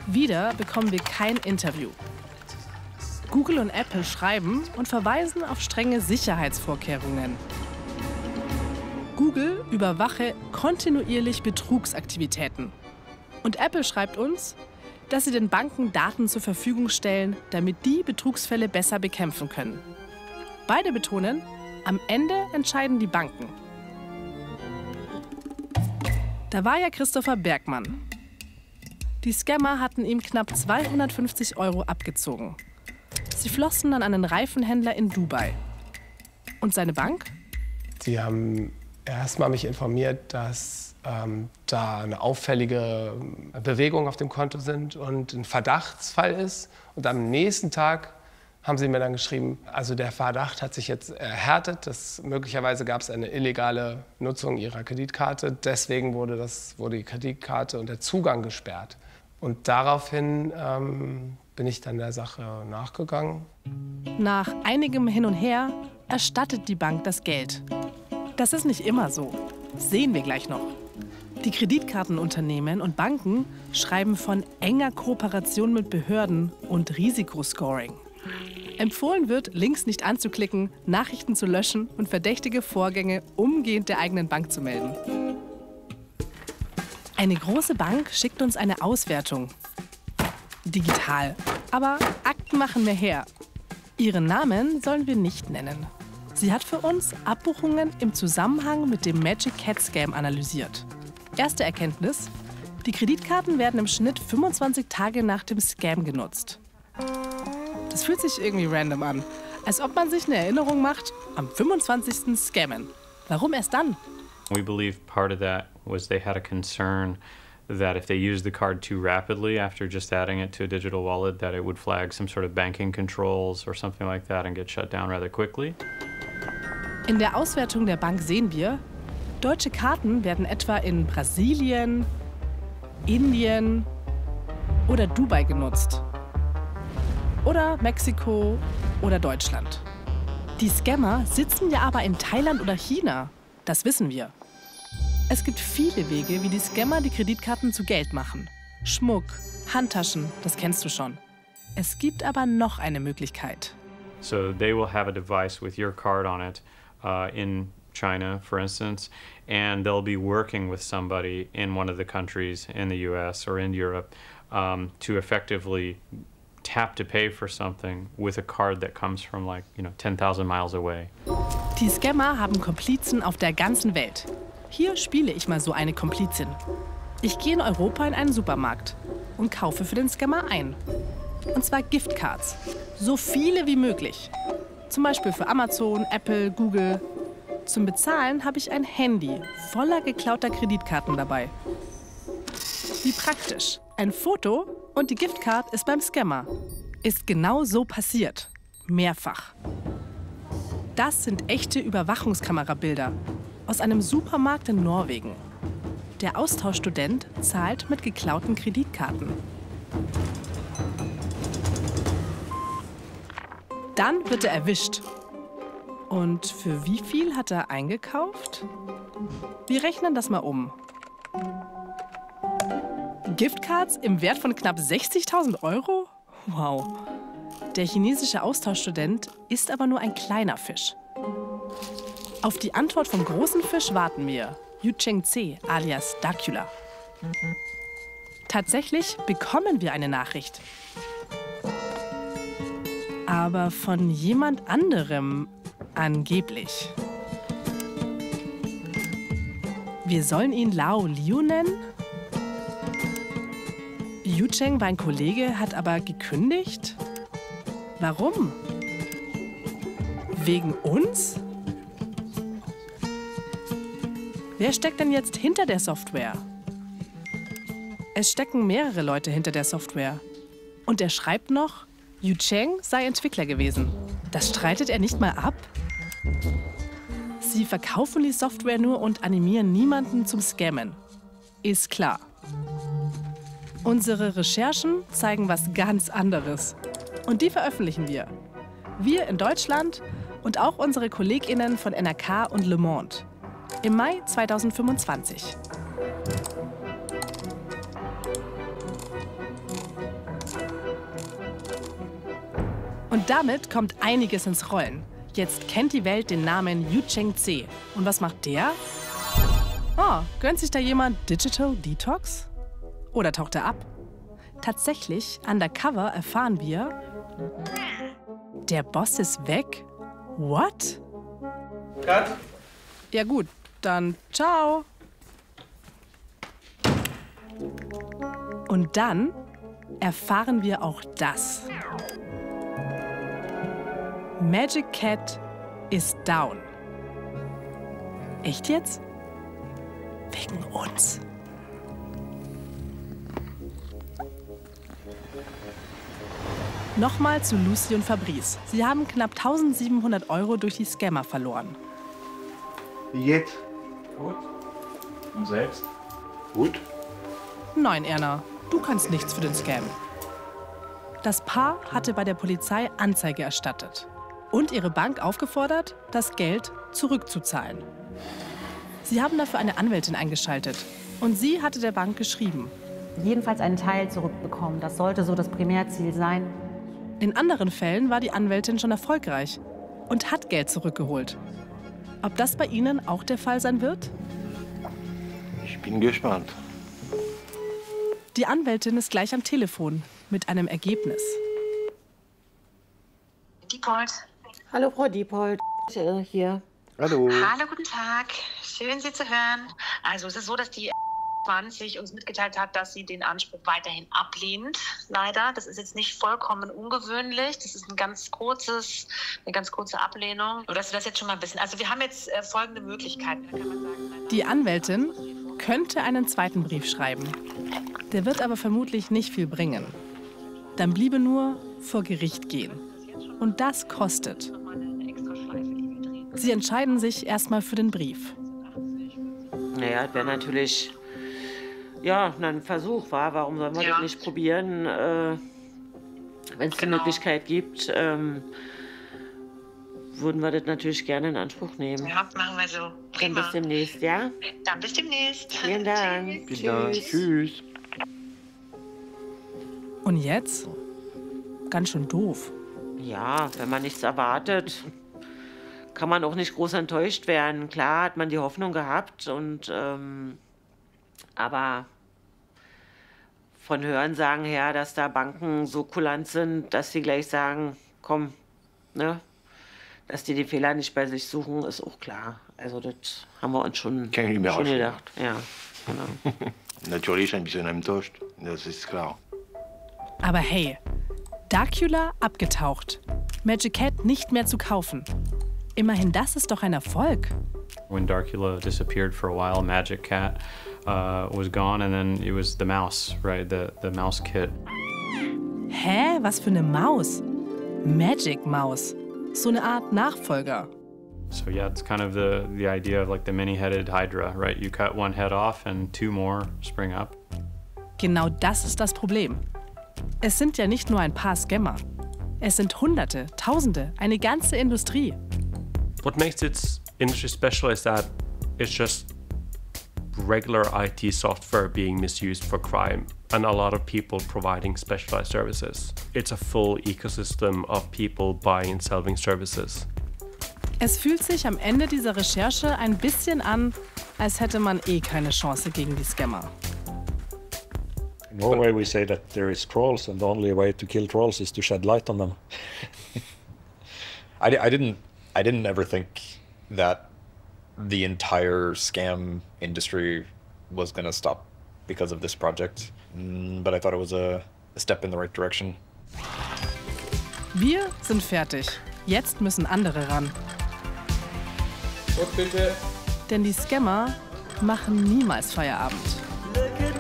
Wieder bekommen wir kein Interview. Google und Apple schreiben und verweisen auf strenge Sicherheitsvorkehrungen. Google überwache kontinuierlich Betrugsaktivitäten. Und Apple schreibt uns, dass sie den Banken Daten zur Verfügung stellen, damit die Betrugsfälle besser bekämpfen können. Beide betonen, am Ende entscheiden die Banken. Da war ja Christopher Bergmann. Die Scammer hatten ihm knapp 250 € abgezogen. Sie flossen dann an einen Reifenhändler in Dubai. Und seine Bank? Sie haben erstmal mich informiert, dass da eine auffällige Bewegung auf dem Konto sind und ein Verdachtsfall ist. Und am nächsten Tag haben sie mir dann geschrieben, also der Verdacht hat sich jetzt erhärtet, möglicherweise gab es eine illegale Nutzung ihrer Kreditkarte. Deswegen wurde die Kreditkarte und der Zugang gesperrt. Und daraufhin bin ich dann der Sache nachgegangen. Nach einigem Hin und Her erstattet die Bank das Geld. Das ist nicht immer so. Sehen wir gleich noch. Die Kreditkartenunternehmen und Banken schreiben von enger Kooperation mit Behörden und Risikoscoring. Empfohlen wird, Links nicht anzuklicken, Nachrichten zu löschen und verdächtige Vorgänge umgehend der eigenen Bank zu melden. Eine große Bank schickt uns eine Auswertung. Digital. Aber Akten machen wir her. Ihren Namen sollen wir nicht nennen. Sie hat für uns Abbuchungen im Zusammenhang mit dem Magic Cat Scam analysiert. Erste Erkenntnis: Die Kreditkarten werden im Schnitt 25 Tage nach dem Scam genutzt. Das fühlt sich irgendwie random an. Als ob man sich eine Erinnerung macht, am 25. scammen. Warum erst dann? We believe part of that was they had a concern that if they used the card too rapidly after just adding it to a digital wallet, that it would flag some sort of banking controls or something like that and get shut down rather quickly. In der Auswertung der Bank sehen wir, deutsche Karten werden etwa in Brasilien, Indien oder Dubai genutzt. Oder Mexiko oder Deutschland. Die Scammer sitzen ja aber in Thailand oder China. Das wissen wir. Es gibt viele Wege, wie die Scammer die Kreditkarten zu Geld machen. Schmuck, Handtaschen, das kennst du schon. Es gibt aber noch eine Möglichkeit. So they will have a device with your card on it in China, for instance, and they'll be working with somebody in one of the countries in the US or in Europe to effectively tap to pay for something with a card that comes from 10,000 miles away. Die Scammer haben Komplizen auf der ganzen Welt. Hier spiele ich mal so eine Komplizin. Ich gehe in Europa in einen Supermarkt und kaufe für den Scammer ein. Und zwar Giftcards. So viele wie möglich. Zum Beispiel für Amazon, Apple, Google. Zum Bezahlen habe ich ein Handy voller geklauter Kreditkarten dabei. Wie praktisch. Ein Foto und die Giftcard ist beim Scammer. Ist genau so passiert. Mehrfach. Das sind echte Überwachungskamerabilder aus einem Supermarkt in Norwegen. Der Austauschstudent zahlt mit geklauten Kreditkarten. Dann wird er erwischt. Und für wie viel hat er eingekauft? Wir rechnen das mal um. Giftcards im Wert von knapp 60.000 €? Wow. Der chinesische Austauschstudent ist aber nur ein kleiner Fisch. Auf die Antwort vom großen Fisch warten wir. Yu Cheng-tse alias Dacula. Tatsächlich bekommen wir eine Nachricht. Aber von jemand anderem angeblich. Wir sollen ihn Lao Liu nennen? Yu Cheng war ein Kollege, hat aber gekündigt? Warum? Wegen uns? Wer steckt denn jetzt hinter der Software? Es stecken mehrere Leute hinter der Software. Und er schreibt noch, Yu Cheng sei Entwickler gewesen. Das streitet er nicht mal ab? Sie verkaufen die Software nur und animieren niemanden zum Scammen. Ist klar. Unsere Recherchen zeigen was ganz anderes. Und die veröffentlichen wir. Wir in Deutschland und auch unsere KollegInnen von NRK und Le Monde. Im Mai 2025. Und damit kommt einiges ins Rollen. Jetzt kennt die Welt den Namen Yu Chengze. Und was macht der? Oh, gönnt sich da jemand Digital Detox? Oder taucht er ab? Tatsächlich, undercover erfahren wir, der Boss ist weg? What? Cut. Ja gut, dann ciao. Und dann erfahren wir auch das. Magic Cat ist down. Echt jetzt? Wegen uns. Nochmal zu Lucy und Fabrice. Sie haben knapp 1700 € durch die Scammer verloren. Wie geht's? Gut. Und selbst? Gut. Nein, Erna, du kannst nichts für den Scam. Das Paar hatte bei der Polizei Anzeige erstattet und ihre Bank aufgefordert, das Geld zurückzuzahlen. Sie haben dafür eine Anwältin eingeschaltet und sie hatte der Bank geschrieben. Jedenfalls einen Teil zurückbekommen. Das sollte so das Primärziel sein. In anderen Fällen war die Anwältin schon erfolgreich und hat Geld zurückgeholt. Ob das bei Ihnen auch der Fall sein wird? Ich bin gespannt. Die Anwältin ist gleich am Telefon mit einem Ergebnis. Diepold. Hallo, Frau Diepold. Hier. Hallo. Hallo, guten Tag. Schön, Sie zu hören. Also es ist so, dass die 20 uns mitgeteilt hat, dass sie den Anspruch weiterhin ablehnt. Leider. Das ist jetzt nicht vollkommen ungewöhnlich. Das ist eine ganz kurze Ablehnung. Nur, dass wir das jetzt schon mal wissen. Also wir haben jetzt folgende Möglichkeiten. Da kann man sagen, Die Anwältin könnte einen zweiten Brief schreiben. Der wird aber vermutlich nicht viel bringen. Dann bliebe nur vor Gericht gehen. Und das kostet. Sie entscheiden sich erstmal für den Brief. Naja, das wäre natürlich ja, ein Versuch, war. Warum sollen wir das nicht probieren, wenn es die Möglichkeit gibt, würden wir das natürlich gerne in Anspruch nehmen. Ja, machen wir so. Dann Prima. bis demnächst, ja? Dann bis demnächst. Vielen Dank. Tschüss. Tschüss. Und jetzt? Ganz schön doof. Ja, wenn man nichts erwartet, kann man auch nicht groß enttäuscht werden. Klar hat man die Hoffnung gehabt, aber von Hörensagen her, dass da Banken so kulant sind, dass sie gleich sagen, komm, ne, dass die Fehler nicht bei sich suchen, ist auch klar. Also das haben wir uns schon gedacht. Ja, genau. Natürlich ein bisschen enttäuscht, das ist klar. Aber hey, Darkula abgetaucht. Magic Cat nicht mehr zu kaufen. Immerhin, das ist doch ein Erfolg. When Darkula disappeared for a while, Magic Cat was gone, and then it was the mouse, right? The mouse kit. Hä? Was für eine Maus? Magic Maus. So eine Art Nachfolger. So yeah, it's kind of the idea of like the many-headed Hydra, right? You cut one head off and two more spring up. Genau das ist das Problem. Es sind ja nicht nur ein paar Scammer. Es sind Hunderte, Tausende, eine ganze Industrie. What makes its industry special is that it's just regular IT software being misused for crime and a lot of people providing specialized services. It's a full ecosystem of people buying and selling services. Es fühlt sich am Ende dieser Recherche ein bisschen an, als hätte man eh keine Chance gegen die Scammer. In Norway we say that there is trolls and the only way to kill trolls is to shed light on them. I didn't ever think that the entire scam industry was going to stop because of this project, but I thought it was a step in the right direction. Wir sind fertig. Jetzt müssen andere ran. Gut, bitte. Denn die Scammer machen niemals Feierabend.